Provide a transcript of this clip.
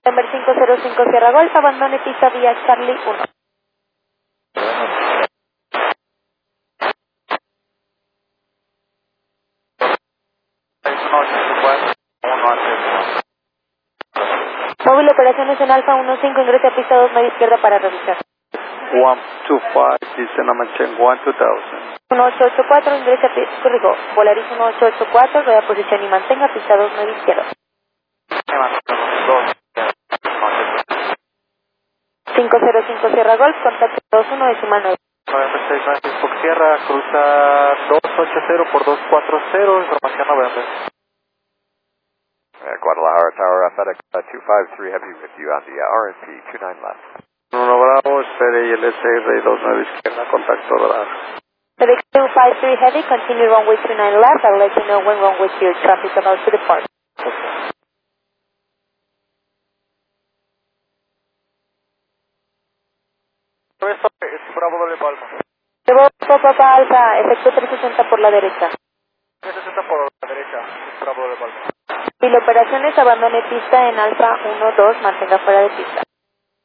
November 505 Sierra Golf, abandone pista vía Charlie 1. Móvil operaciones en Alfa 15, ingrese a pista 2 media izquierda para revisar. 125, descend on Cheng 2000. 1884, ingrese a pista, corrijo, Volaris 1884, rueda posición y mantenga pista 2 media izquierda. 505 Sierra Golf, contacto 21 decimal 9. November 6 Facebook Sierra, cruza 280 por 240, información November. Guadalajara Tower, FedEx 253 Heavy with you on the RNP 29 left. 1 Bravo, espere y el SR 29 izquierda, contacto radar. FedEx 253 Heavy, continue runway 29 left, I'll let you know when runway clear, traffic about to depart. Bravo doble palma. Bravo Papa Alfa, efecto 360 por la derecha. 360 por la derecha, Bravo doble palma. Y la operación es abandone pista en Alfa 12, mantenga fuera de pista.